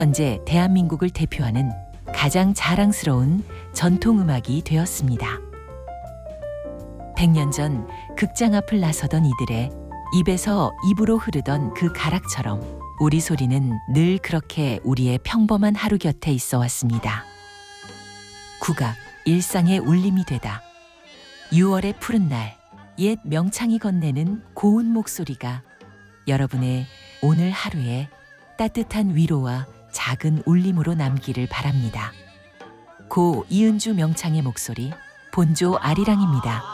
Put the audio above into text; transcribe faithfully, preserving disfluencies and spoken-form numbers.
현재 대한민국을 대표하는 가장 자랑스러운 전통음악이 되었습니다. 백 년 전 극장 앞을 나서던 이들의 입에서 입으로 흐르던 그 가락처럼 우리 소리는 늘 그렇게 우리의 평범한 하루 곁에 있어 왔습니다. 국악, 일상의 울림이 되다. 유월의 푸른 날, 옛 명창이 건네는 고운 목소리가 여러분의 오늘 하루에 따뜻한 위로와 작은 울림으로 남기를 바랍니다. 고 이은주 명창의 목소리, 본조 아리랑입니다.